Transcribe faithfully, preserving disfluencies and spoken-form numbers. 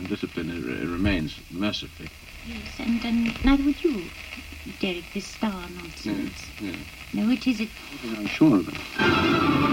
undiscipline uh, remains, mercifully. Yes, and, and neither would you, Derek, this star nonsense. Yes, yes. No, it isn't. I'm sure of it.